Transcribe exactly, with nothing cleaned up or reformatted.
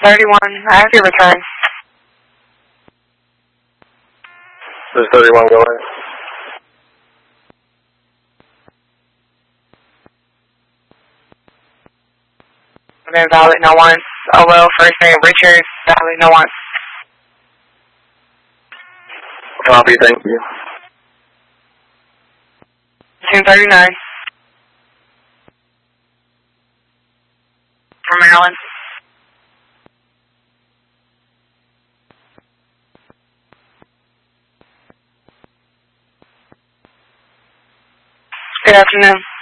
thirty-one, I have your return. This is thirty-one, go ahead. Then valid no once. Oh well, first name Richard, valid no once. Copy, thank you. ten thirty-nine. From Maryland. Good afternoon.